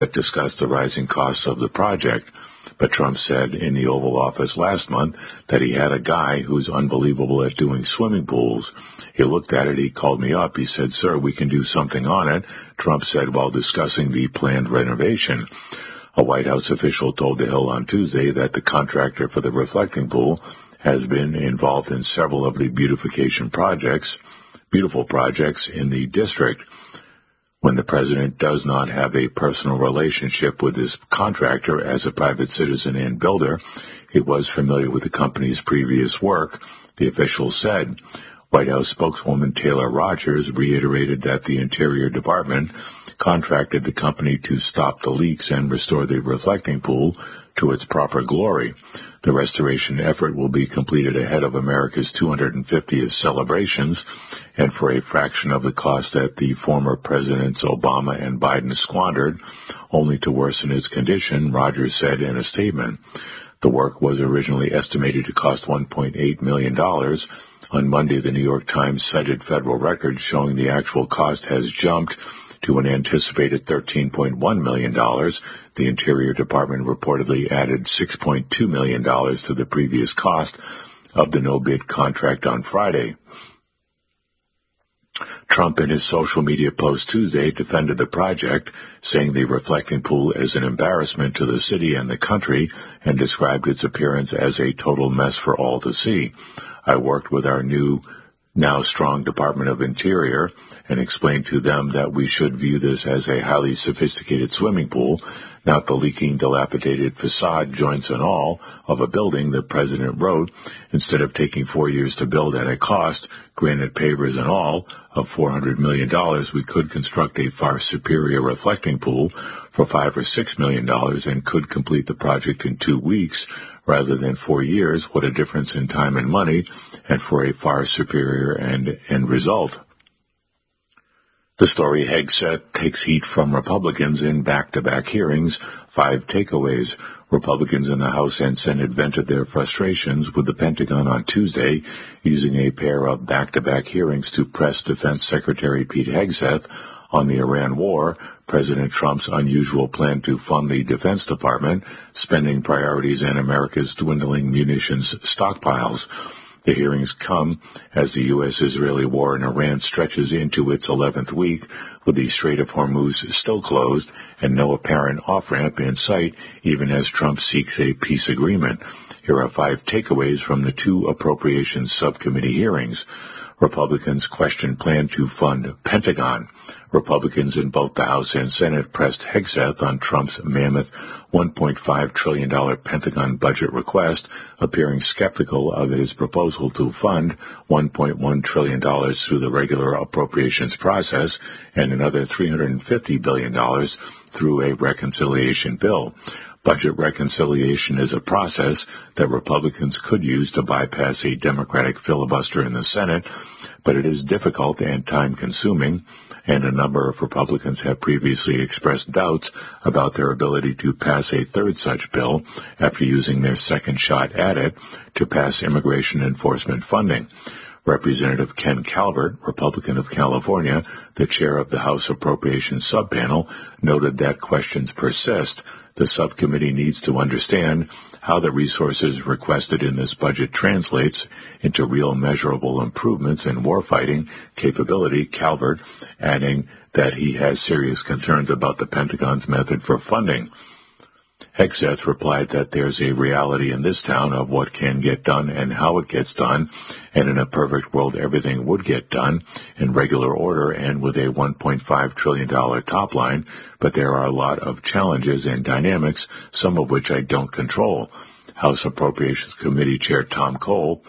that discussed the rising costs of the project. But Trump said in the Oval Office last month that he had a guy who's unbelievable at doing swimming pools. He looked at it, he called me up, he said, "Sir, we can do something on it," Trump said while discussing the planned renovation. A White House official told The Hill on Tuesday that the contractor for the reflecting pool has been involved in several of the beautiful projects in the district. When the president does not have a personal relationship with his contractor as a private citizen and builder, he was familiar with the company's previous work, the official said. White House spokeswoman Taylor Rogers reiterated that the Interior Department contracted the company to stop the leaks and restore the reflecting pool to its proper glory. The restoration effort will be completed ahead of America's 250th celebrations and for a fraction of the cost that the former Presidents Obama and Biden squandered, only to worsen its condition, Rogers said in a statement. The work was originally estimated to cost $1.8 million. On Monday, the New York Times cited federal records showing the actual cost has jumped to an anticipated $13.1 million. The Interior Department reportedly added $6.2 million to the previous cost of the no-bid contract on Friday. Trump, in his social media post Tuesday, defended the project, saying the reflecting pool is an embarrassment to the city and the country, and described its appearance as a total mess for all to see. I worked with our now strong Department of Interior and explained to them that we should view this as a highly sophisticated swimming pool, not the leaking, dilapidated facade, joints and all, of a building, the president wrote. Instead of taking 4 years to build at a cost, granite pavers and all, of $400 million, we could construct a far superior reflecting pool for $5 or $6 million and could complete the project in 2 weeks rather than 4 years. What a difference in time and money, and for a far superior end result. The story Hegseth takes heat from Republicans in back-to-back hearings. 5 takeaways. Republicans in the House and Senate vented their frustrations with the Pentagon on Tuesday, using a pair of back-to-back hearings to press Defense Secretary Pete Hegseth on the Iran war, President Trump's unusual plan to fund the Defense Department, spending priorities, and America's dwindling munitions stockpiles. The hearings come as the U.S.-Israeli war in Iran stretches into its 11th week, with the Strait of Hormuz still closed and no apparent off-ramp in sight, even as Trump seeks a peace agreement. Here are 5 takeaways from the 2 appropriations subcommittee hearings. Republicans question plan to fund Pentagon. Republicans in both the House and Senate pressed Hegseth on Trump's mammoth $1.5 trillion Pentagon budget request, appearing skeptical of his proposal to fund $1.1 trillion through the regular appropriations process and another $350 billion through a reconciliation bill. Budget reconciliation is a process that Republicans could use to bypass a Democratic filibuster in the Senate, but it is difficult and time-consuming, and a number of Republicans have previously expressed doubts about their ability to pass a third such bill after using their second shot at it to pass immigration enforcement funding. Representative Ken Calvert, Republican of California, the chair of the House Appropriations Subpanel, noted that questions persist. The subcommittee needs to understand how the resources requested in this budget translates into real measurable improvements in warfighting capability, Calvert adding that he has serious concerns about the Pentagon's method for funding. Hegseth replied that there's a reality in this town of what can get done and how it gets done, and in a perfect world everything would get done in regular order and with a $1.5 trillion top line, but there are a lot of challenges and dynamics, some of which I don't control. House Appropriations Committee Chair Tom Cole,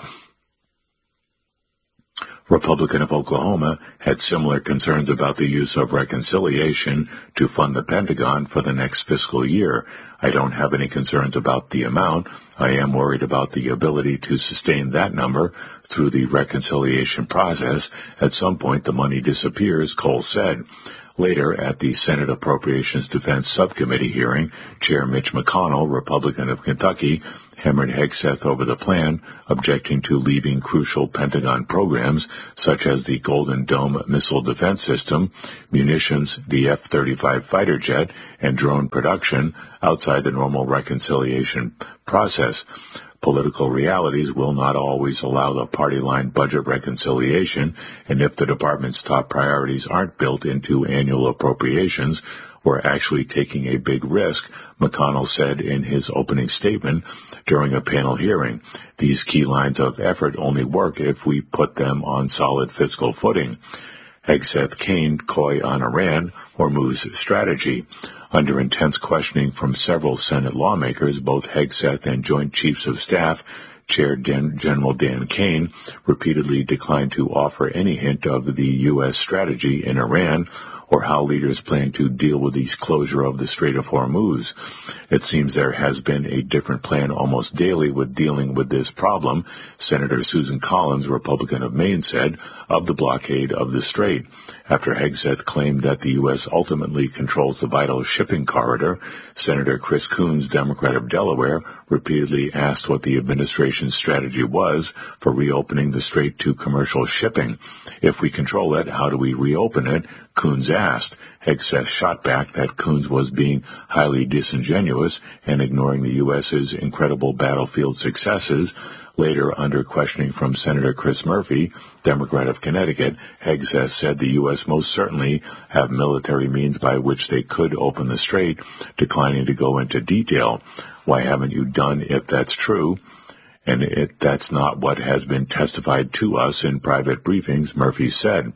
Republican of Oklahoma, had similar concerns about the use of reconciliation to fund the Pentagon for the next fiscal year. I don't have any concerns about the amount. I am worried about the ability to sustain that number through the reconciliation process. At some point, the money disappears, Cole said. Later, at the Senate Appropriations Defense Subcommittee hearing, Chair Mitch McConnell, Republican of Kentucky, hammered Hegseth over the plan, objecting to leaving crucial Pentagon programs such as the Golden Dome missile defense system, munitions, the F-35 fighter jet, and drone production outside the normal reconciliation process. Political realities will not always allow the party-line budget reconciliation, and if the department's top priorities aren't built into annual appropriations, we're actually taking a big risk, McConnell said in his opening statement during a panel hearing. These key lines of effort only work if we put them on solid fiscal footing. Hegseth caned coy on Iran, Hormuz strategy. Under intense questioning from several Senate lawmakers, both Hegseth and Joint Chiefs of Staff, Chair General Dan Kane, repeatedly declined to offer any hint of the U.S. strategy in Iran or how leaders plan to deal with the closure of the Strait of Hormuz. It seems there has been a different plan almost daily with dealing with this problem, Senator Susan Collins, Republican of Maine, said, of the blockade of the strait. After Hegseth claimed that the U.S. ultimately controls the vital shipping corridor, Senator Chris Coons, Democrat of Delaware, repeatedly asked what the administration's strategy was for reopening the strait to commercial shipping. If we control it, how do we reopen it? Coons asked. Hegseth shot back that Coons was being highly disingenuous and ignoring the U.S.'s incredible battlefield successes. Later, under questioning from Senator Chris Murphy, Democrat of Connecticut, Hegseth said the U.S. most certainly have military means by which they could open the strait, declining to go into detail. Why haven't you done if that's true? And that's not what has been testified to us in private briefings, Murphy said.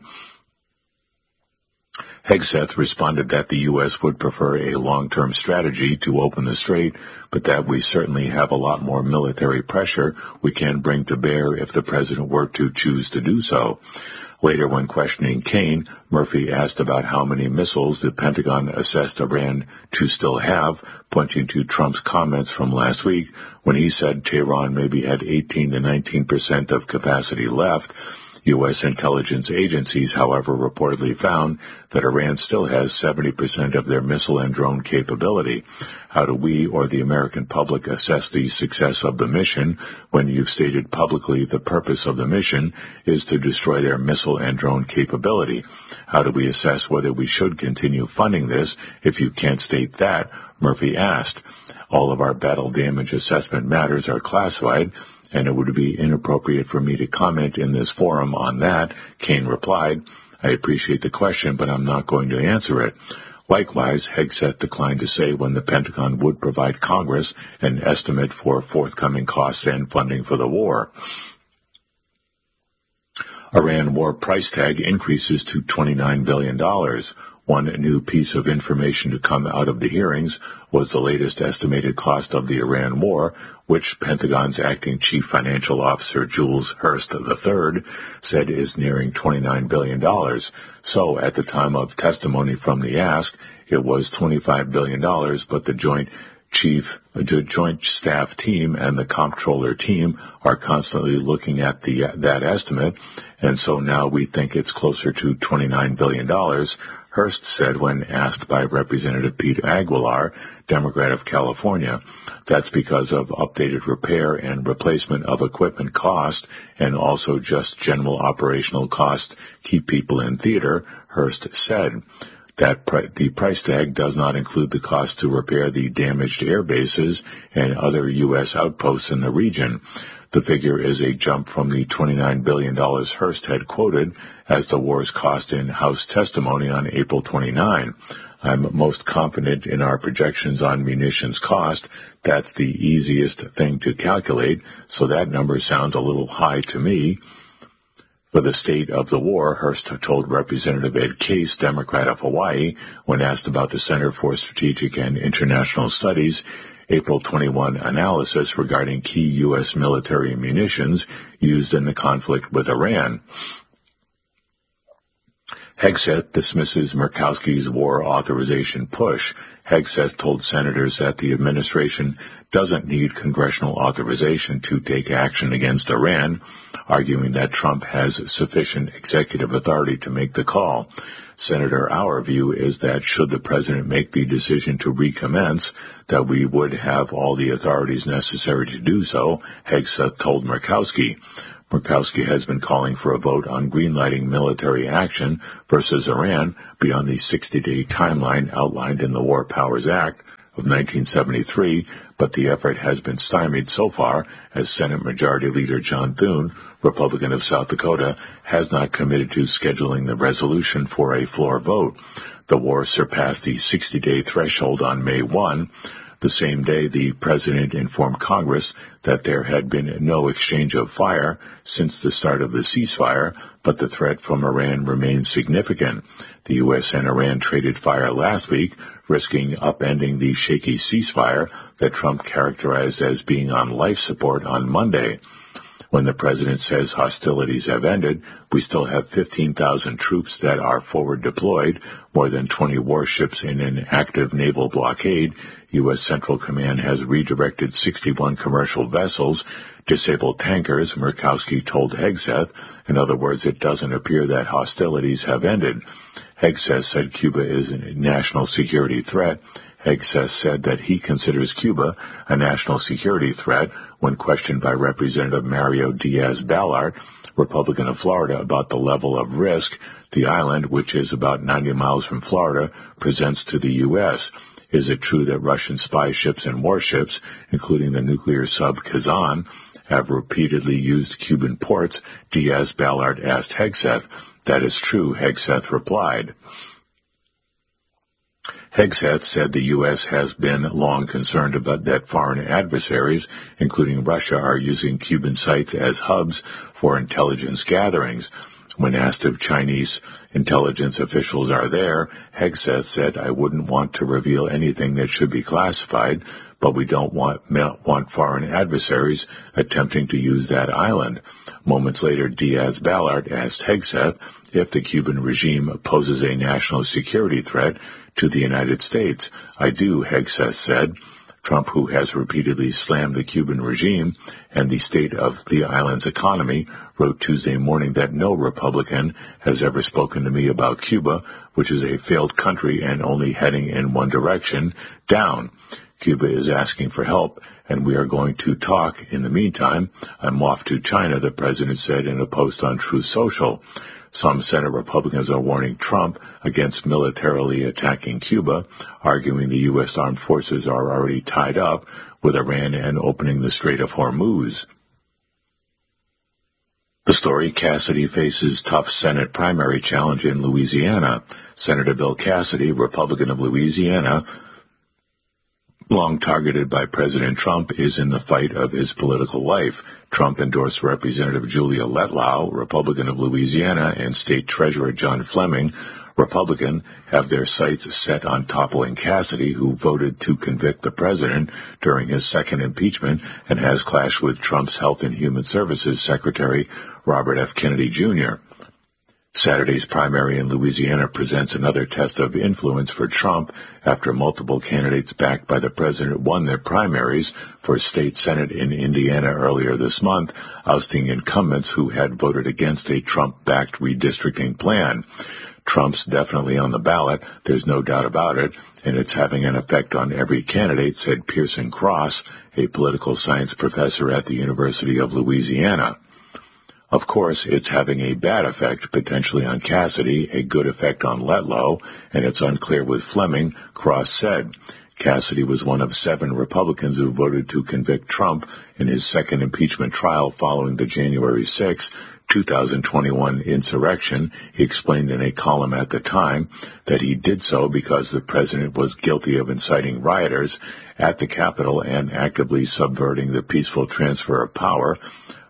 Hegseth responded that the U.S. would prefer a long-term strategy to open the strait, but that we certainly have a lot more military pressure we can bring to bear if the president were to choose to do so. Later, when questioning Kane, Murphy asked about how many missiles the Pentagon assessed Iran to still have, pointing to Trump's comments from last week when he said Tehran maybe had 18 to 19% of capacity left. U.S. intelligence agencies, however, reportedly found that Iran still has 70% of their missile and drone capability. How do we or the American public assess the success of the mission when you've stated publicly the purpose of the mission is to destroy their missile and drone capability? How do we assess whether we should continue funding this if you can't state that? Murphy asked. All of our battle damage assessment matters are classified, and it would be inappropriate for me to comment in this forum on that, Kane replied. I appreciate the question, but I'm not going to answer it. Likewise, Hegseth declined to say when the Pentagon would provide Congress an estimate for forthcoming costs and funding for the war. Iran war price tag increases to $29 billion. One new piece of information to come out of the hearings was the latest estimated cost of the Iran war, which Pentagon's acting chief financial officer Jules Hurst III said is nearing $29 billion. So at the time of testimony from the ask, it was $25 billion, but the Joint Staff team and the Comptroller team are constantly looking at that estimate, and so now we think it's closer to $29 billion, Hurst said when asked by Representative Pete Aguilar, Democrat of California. That's because of updated repair and replacement of equipment cost and also just general operational cost keep people in theater, Hurst said. That the price tag does not include the cost to repair the damaged air bases and other U.S. outposts in the region. The figure is a jump from the $29 billion Hurst had quoted as the war's cost in House testimony on April 29. I'm most confident in our projections on munitions cost. That's the easiest thing to calculate, so that number sounds a little high to me. For the state of the war, Hurst told Representative Ed Case, Democrat of Hawaii, when asked about the Center for Strategic and International Studies' April 21 analysis regarding key U.S. military munitions used in the conflict with Iran. Hegseth dismisses Murkowski's war authorization push. Hegseth told senators that the administration doesn't need congressional authorization to take action against Iran, arguing that Trump has sufficient executive authority to make the call. Senator, our view is that should the president make the decision to recommence, that we would have all the authorities necessary to do so, Hegseth told Murkowski. Murkowski has been calling for a vote on greenlighting military action versus Iran beyond the 60-day timeline outlined in the War Powers Act of 1973, but the effort has been stymied so far as Senate Majority Leader John Thune, Republican of South Dakota, has not committed to scheduling the resolution for a floor vote. The war surpassed the 60-day threshold on May 1. The same day, the president informed Congress that there had been no exchange of fire since the start of the ceasefire, but the threat from Iran remains significant. The U.S. and Iran traded fire last week, risking upending the shaky ceasefire that Trump characterized as being on life support on Monday. When the president says hostilities have ended, we still have 15,000 troops that are forward deployed, more than 20 warships in an active naval blockade. U.S. Central Command has redirected 61 commercial vessels, disabled tankers, Murkowski told Hegseth. In other words, it doesn't appear that hostilities have ended. Hegseth said Cuba is a national security threat. Hegseth said that he considers Cuba a national security threat when questioned by Representative Mario Diaz-Balart, Republican of Florida, about the level of risk the island, which is about 90 miles from Florida, presents to the U.S. Is it true that Russian spy ships and warships, including the nuclear sub Kazan, have repeatedly used Cuban ports? Diaz-Balart asked Hegseth. That is true, Hegseth replied. Hegseth said the U.S. has been long concerned about that foreign adversaries, including Russia, are using Cuban sites as hubs for intelligence gatherings. When asked if Chinese intelligence officials are there, Hegseth said, I wouldn't want to reveal anything that should be classified, but we don't want foreign adversaries attempting to use that island. Moments later, Diaz-Balart asked Hegseth if the Cuban regime poses a national security threat to the United States. I do, Hegseth said. Trump, who has repeatedly slammed the Cuban regime and the state of the island's economy, wrote Tuesday morning that no Republican has ever spoken to me about Cuba, which is a failed country and only heading in one direction, down. Cuba is asking for help, and we are going to talk. In the meantime, I'm off to China, the president said in a post on Truth Social. Some Senate Republicans are warning Trump against militarily attacking Cuba, arguing the U.S. armed forces are already tied up with Iran and opening the Strait of Hormuz. The story, Cassidy faces tough Senate primary challenge in Louisiana. Senator Bill Cassidy, Republican of Louisiana, long targeted by President Trump, is in the fight of his political life. Trump endorsed Representative Julia Letlow, Republican of Louisiana, and State Treasurer John Fleming, Republican, have their sights set on toppling Cassidy, who voted to convict the president during his second impeachment and has clashed with Trump's Health and Human Services Secretary Robert F. Kennedy Jr. Saturday's primary in Louisiana presents another test of influence for Trump after multiple candidates backed by the president won their primaries for state senate in Indiana earlier this month, ousting incumbents who had voted against a Trump-backed redistricting plan. Trump's definitely on the ballot, there's no doubt about it, and it's having an effect on every candidate, said Pearson Cross, a political science professor at the University of Louisiana. Of course, it's having a bad effect potentially on Cassidy, a good effect on Letlow, and it's unclear with Fleming, Cross said. Cassidy was one of 7 Republicans who voted to convict Trump in his second impeachment trial following the January 6, 2021 insurrection. He explained in a column at the time that he did so because the president was guilty of inciting rioters at the Capitol and actively subverting the peaceful transfer of power.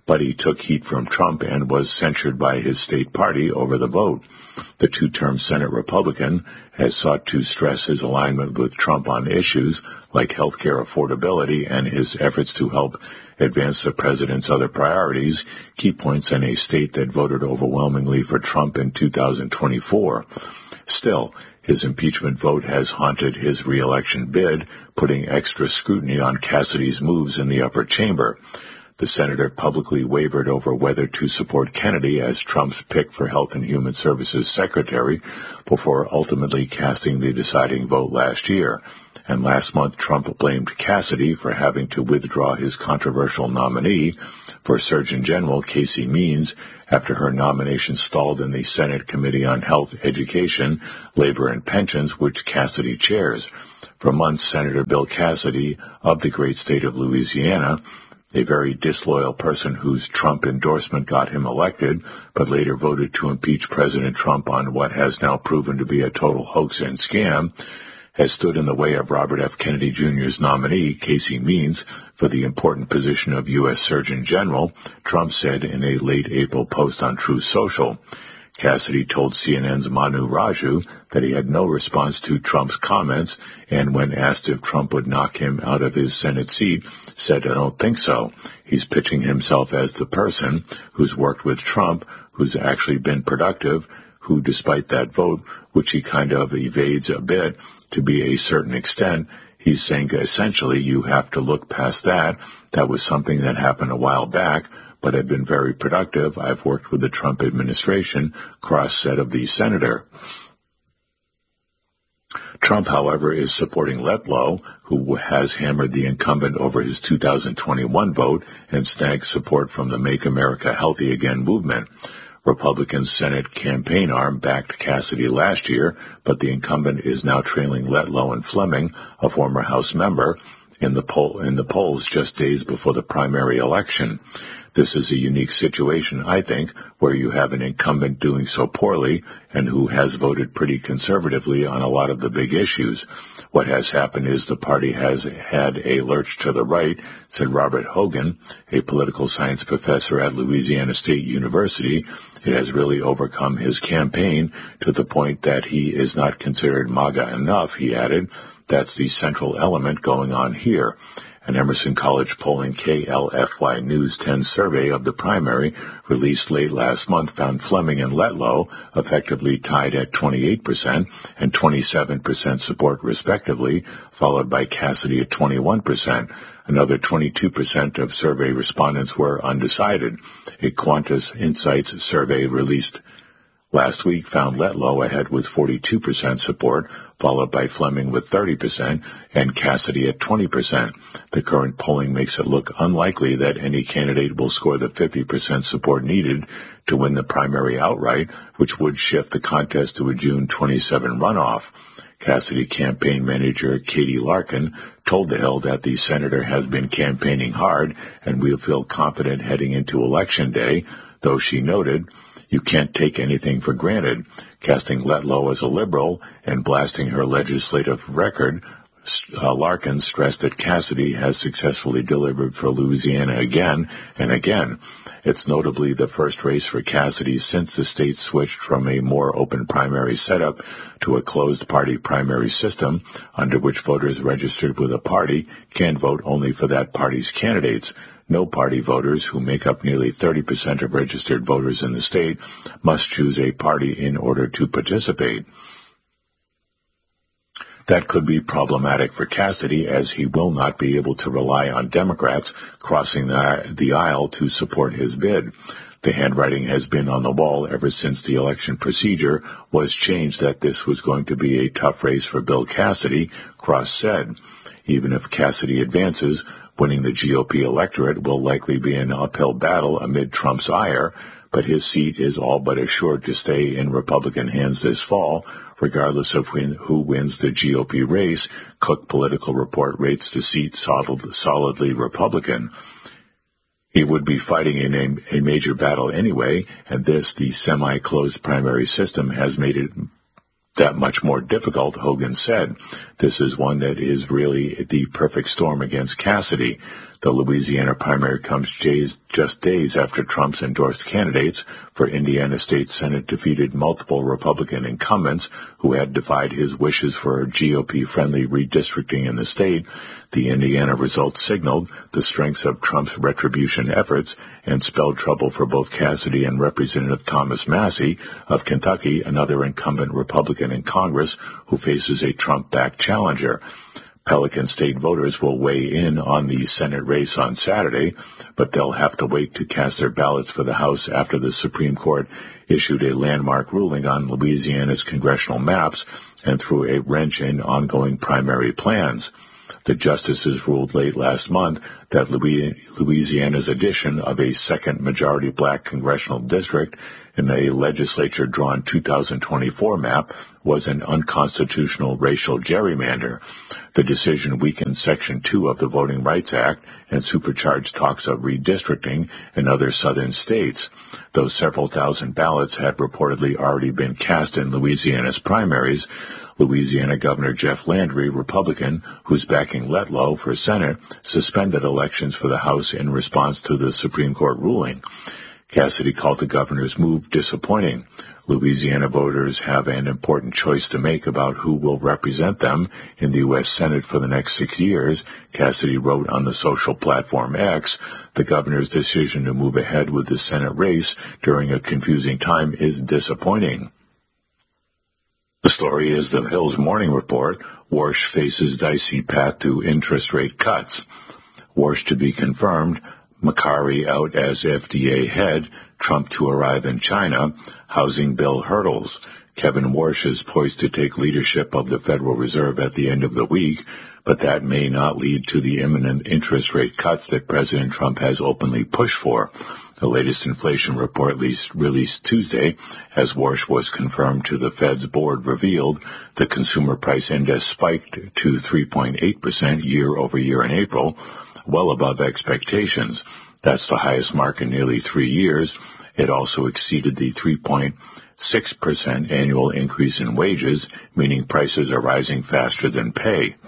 but he took heat from Trump and was censured by his state party over the vote. The two-term Senate Republican has sought to stress his alignment with Trump on issues like health care affordability and his efforts to help advance the president's other priorities, key points in a state that voted overwhelmingly for Trump in 2024. Still, his impeachment vote has haunted his re-election bid, putting extra scrutiny on Cassidy's moves in the upper chamber. The senator publicly wavered over whether to support Kennedy as Trump's pick for Health and Human Services Secretary before ultimately casting the deciding vote last year. And last month, Trump blamed Cassidy for having to withdraw his controversial nominee for Surgeon General Casey Means after her nomination stalled in the Senate Committee on Health, Education, Labor, and Pensions, which Cassidy chairs. For months, Senator Bill Cassidy of the great state of Louisiana, a very disloyal person whose Trump endorsement got him elected, but later voted to impeach President Trump on what has now proven to be a total hoax and scam, has stood in the way of Robert F. Kennedy Jr.'s nominee, Casey Means, for the important position of U.S. Surgeon General, Trump said in a late April post on Truth Social. Cassidy told CNN's Manu Raju that he had no response to Trump's comments, and when asked if Trump would knock him out of his Senate seat, said, "I don't think so." He's pitching himself as the person who's worked with Trump, who's actually been productive, who, despite that vote, which he kind of evades a bit to be a certain extent, he's saying essentially you have to look past that. That was something that happened a while back, but I've been very productive. I've worked with the Trump administration, Cross said of the senator. Trump, however, is supporting Letlow, who has hammered the incumbent over his 2021 vote and snagged support from the Make America Healthy Again movement. Republican Senate campaign arm backed Cassidy last year, but the incumbent is now trailing Letlow and Fleming, a former House member, in the polls just days before the primary election. This is a unique situation, I think, where you have an incumbent doing so poorly and who has voted pretty conservatively on a lot of the big issues. What has happened is the party has had a lurch to the right, said Robert Hogan, a political science professor at Louisiana State University. It has really overcome his campaign to the point that he is not considered MAGA enough, he added. That's the central element going on here. An Emerson College polling KLFY News 10 survey of the primary released late last month found Fleming and Letlow effectively tied at 28% and 27% support respectively, followed by Cassidy at 21%. Another 22% of survey respondents were undecided. A Qantas Insights survey released last week found Letlow ahead with 42% support, followed by Fleming with 30% and Cassidy at 20%. The current polling makes it look unlikely that any candidate will score the 50% support needed to win the primary outright, which would shift the contest to a June 27 runoff. Cassidy campaign manager Katie Larkin told The Hill that the senator has been campaigning hard and will feel confident heading into Election Day, though she noted, "You can't take anything for granted." Casting Letlow as a liberal and blasting her legislative record, Larkin stressed that Cassidy has successfully delivered for Louisiana again and again. It's notably the first race for Cassidy since the state switched from a more open primary setup to a closed party primary system, under which voters registered with a party can vote only for that party's candidates. No party voters, who make up nearly 30% of registered voters in the state, must choose a party in order to participate. That could be problematic for Cassidy, as he will not be able to rely on Democrats crossing the aisle to support his bid. The handwriting has been on the wall ever since the election procedure was changed that this was going to be a tough race for Bill Cassidy, Cross said. Even if Cassidy advances, winning the GOP electorate will likely be an uphill battle amid Trump's ire, but his seat is all but assured to stay in Republican hands this fall, regardless of who wins the GOP race. Cook Political Report rates the seat solidly Republican. He would be fighting in a major battle anyway, and this, the semi-closed primary system, has made it that much more difficult, Hogan said. This is one that is really the perfect storm against Cassidy. The Louisiana primary comes just days after Trump's endorsed candidates for Indiana State Senate defeated multiple Republican incumbents who had defied his wishes for GOP-friendly redistricting in the state. The Indiana results signaled the strengths of Trump's retribution efforts and spelled trouble for both Cassidy and Representative Thomas Massie of Kentucky, another incumbent Republican in Congress who faces a Trump-backed challenger. Pelican State voters will weigh in on the Senate race on Saturday, but they'll have to wait to cast their ballots for the House after the Supreme Court issued a landmark ruling on Louisiana's congressional maps and threw a wrench in ongoing primary plans. The justices ruled late last month that Louisiana's addition of a second majority black congressional district in a legislature-drawn 2024 map was an unconstitutional racial gerrymander. The decision weakened Section 2 of the Voting Rights Act and supercharged talks of redistricting in other southern states. Though several thousand ballots had reportedly already been cast in Louisiana's primaries, Louisiana Governor Jeff Landry, Republican, who's backing Letlow for Senate, suspended elections for the House in response to the Supreme Court ruling. Cassidy called the governor's move disappointing. Louisiana voters have an important choice to make about who will represent them in the U.S. Senate for the next 6 years, Cassidy wrote on the social platform X. The governor's decision to move ahead with the Senate race during a confusing time is disappointing. The story is the Hill's Morning Report. Warsh faces dicey path to interest rate cuts. Warsh to be confirmed. Macari out as FDA head, Trump to arrive in China, housing bill hurdles. Kevin Warsh is poised to take leadership of the Federal Reserve at the end of the week, but that may not lead to the imminent interest rate cuts that President Trump has openly pushed for. The latest inflation report released Tuesday, as Warsh was confirmed to the Fed's board, revealed the consumer price index spiked to 3.8% year over year in April, well above expectations. That's the highest mark in nearly 3 years. It also exceeded the 3.6% annual increase in wages, meaning prices are rising faster than pay.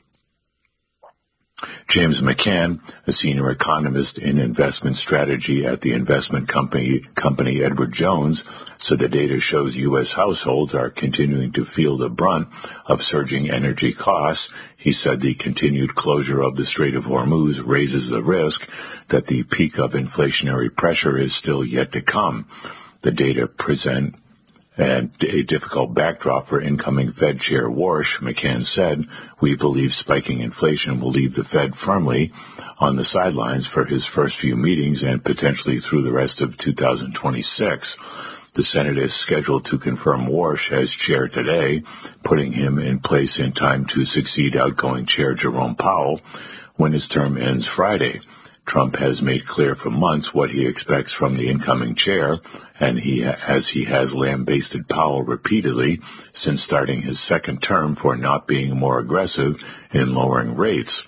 James McCann, a senior economist in investment strategy at the investment company Edward Jones, said the data shows U.S. households are continuing to feel the brunt of surging energy costs. He said the continued closure of the Strait of Hormuz raises the risk that the peak of inflationary pressure is still yet to come. The data present and a difficult backdrop for incoming Fed Chair Warsh. McCann said, "We believe spiking inflation will leave the Fed firmly on the sidelines for his first few meetings and potentially through the rest of 2026. The Senate is scheduled to confirm Warsh as chair today, putting him in place in time to succeed outgoing Chair Jerome Powell when his term ends Friday. Trump has made clear for months what he expects from the incoming chair, and he has lambasted Powell repeatedly since starting his second term for not being more aggressive in lowering rates.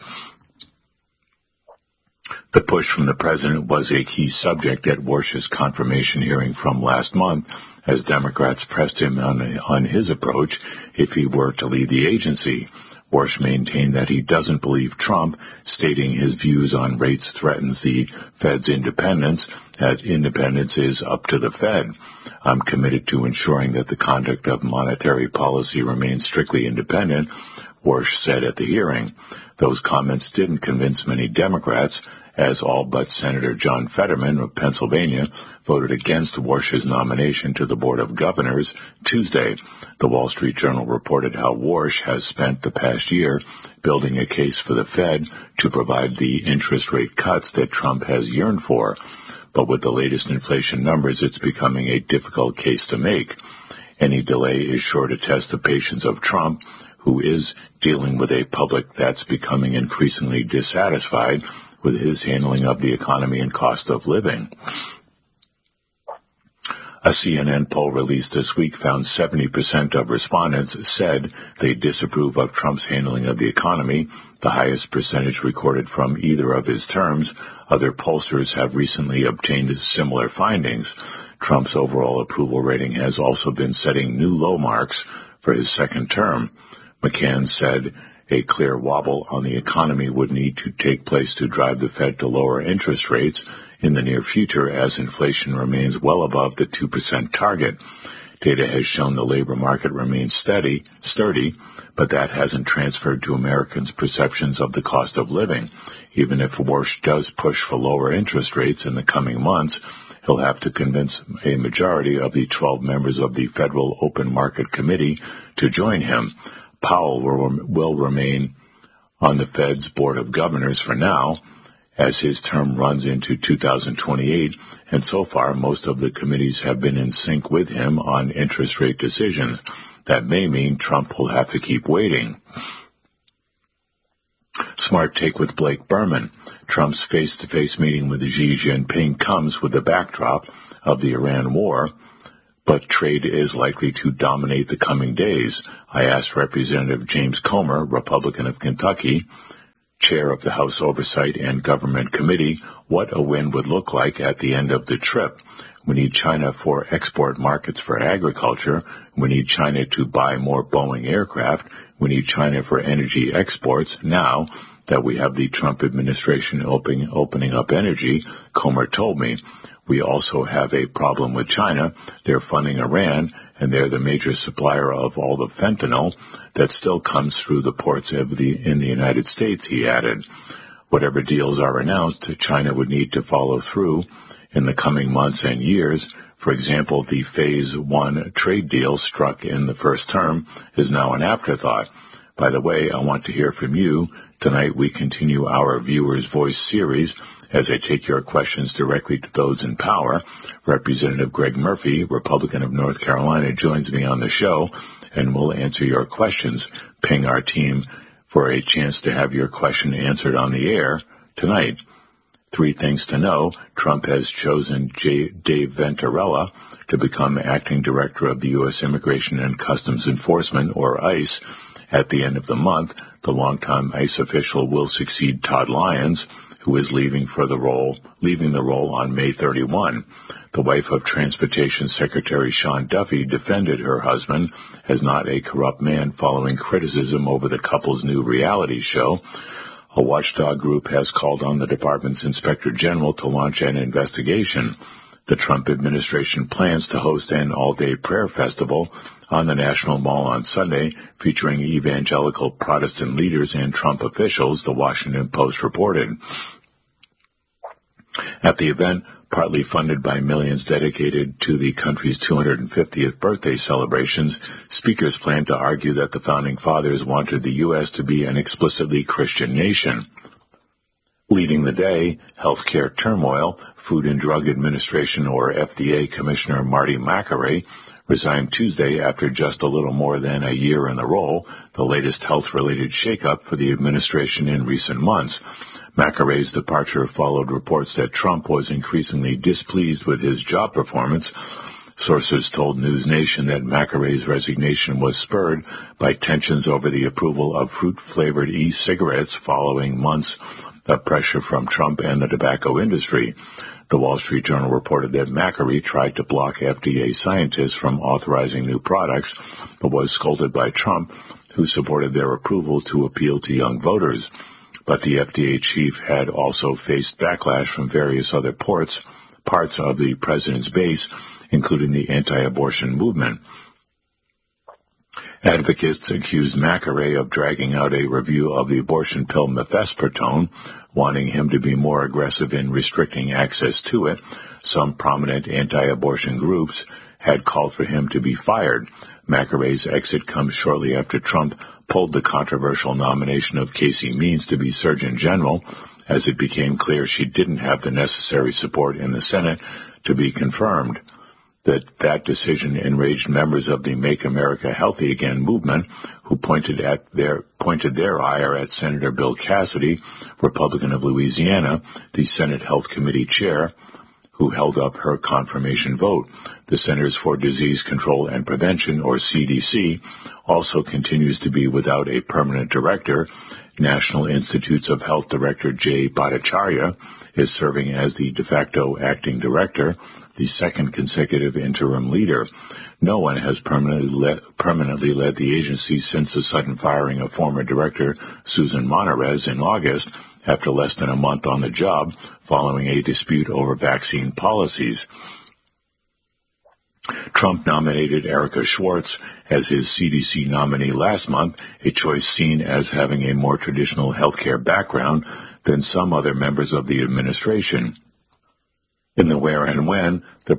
The push from the president was a key subject at Warsh's confirmation hearing from last month, as Democrats pressed him on his approach if he were to lead the agency. Warsh maintained that he doesn't believe Trump, stating his views on rates threatens the Fed's independence, that independence is up to the Fed. I'm committed to ensuring that the conduct of monetary policy remains strictly independent, Warsh said at the hearing. Those comments didn't convince many Democrats, as all but Senator John Fetterman of Pennsylvania voted against Warsh's nomination to the Board of Governors Tuesday. The Wall Street Journal reported how Warsh has spent the past year building a case for the Fed to provide the interest rate cuts that Trump has yearned for. But with the latest inflation numbers, it's becoming a difficult case to make. Any delay is sure to test the patience of Trump, who is dealing with a public that's becoming increasingly dissatisfied with his handling of the economy and cost of living. A CNN poll released this week found 70% of respondents said they disapprove of Trump's handling of the economy, the highest percentage recorded from either of his terms. Other pollsters have recently obtained similar findings. Trump's overall approval rating has also been setting new low marks. for his second term. McCann said a clear wobble on the economy would need to take place to drive the Fed to lower interest rates in the near future as inflation remains well above the 2% target. Data has shown the labor market remains sturdy, but that hasn't transferred to Americans' perceptions of the cost of living. Even if Warsh does push for lower interest rates in the coming months, he'll have to convince a majority of the 12 members of the Federal Open Market Committee to join him. Powell will remain on the Fed's Board of Governors for now, as his term runs into 2028, and so far most of the committees have been in sync with him on interest rate decisions. That may mean Trump will have to keep waiting. Smart take with Blake Berman. Trump's face-to-face meeting with Xi Jinping comes with the backdrop of the Iran war, but trade is likely to dominate the coming days. I asked Representative James Comer, Republican of Kentucky, chair of the House Oversight and Government Committee, what a win would look like at the end of the trip. We need China for export markets for agriculture. We need China to buy more Boeing aircraft. We need China for energy exports. Now that we have the Trump administration opening up energy, Comer told me, we also have a problem with China. They're funding Iran, and they're the major supplier of all the fentanyl that still comes through the ports in the United States, he added. Whatever deals are announced, China would need to follow through in the coming months and years. For example, the Phase 1 trade deal struck in the first term is now an afterthought. By the way, I want to hear from you. Tonight we continue our Viewers' Voice series as I take your questions directly to those in power. Representative Greg Murphy, Republican of North Carolina, joins me on the show and will answer your questions. Ping our team for a chance to have your question answered on the air tonight. 3 things to know. Trump has chosen Dave Venturella to become acting director of the U.S. Immigration and Customs Enforcement, or ICE. At the end of the month, the longtime ICE official will succeed Todd Lyons, who is leaving the role on May 31. The wife of Transportation Secretary Sean Duffy defended her husband as not a corrupt man following criticism over the couple's new reality show. A watchdog group has called on the department's inspector general to launch an investigation. The Trump administration plans to host an all-day prayer festival on the National Mall on Sunday, featuring evangelical Protestant leaders and Trump officials, the Washington Post reported. At the event, partly funded by millions dedicated to the country's 250th birthday celebrations, speakers plan to argue that the Founding Fathers wanted the U.S. to be an explicitly Christian nation. Leading the day, healthcare turmoil, Food and Drug Administration, or FDA, Commissioner Marty Makary resigned Tuesday after just a little more than a year in the role, the latest health-related shakeup for the administration in recent months. Makary's departure followed reports that Trump was increasingly displeased with his job performance. Sources told News Nation that Makary's resignation was spurred by tensions over the approval of fruit-flavored e-cigarettes following months of pressure from Trump and the tobacco industry. The Wall Street Journal reported that Makary tried to block FDA scientists from authorizing new products, but was scolded by Trump, who supported their approval to appeal to young voters. But the FDA chief had also faced backlash from various other parts of the president's base, including the anti-abortion movement. Advocates accused Makary of dragging out a review of the abortion pill mifepristone, wanting him to be more aggressive in restricting access to it. Some prominent anti-abortion groups had called for him to be fired. Makary's exit comes shortly after Trump pulled the controversial nomination of Casey Means to be Surgeon General, as it became clear she didn't have the necessary support in the Senate to be confirmed. That decision enraged members of the Make America Healthy Again movement, who pointed their ire at Senator Bill Cassidy, Republican of Louisiana, the Senate Health Committee chair, who held up her confirmation vote. The Centers for Disease Control and Prevention, or CDC, also continues to be without a permanent director. National Institutes of Health Director Jay Bhattacharya is serving as the de facto acting director. the second consecutive interim leader. No one has permanently led the agency since the sudden firing of former director Susan Monterez in August, after less than a month on the job, following a dispute over vaccine policies. Trump nominated Erica Schwartz as his CDC nominee last month, a choice seen as having a more traditional healthcare background than some other members of the administration. In the where and when,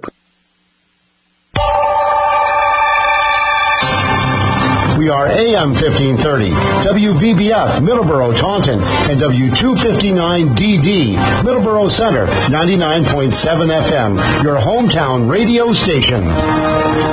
We are AM 1530, WVBF, Middleborough, Taunton, and W259DD, Middleborough Center, 99.7 FM, your hometown radio station.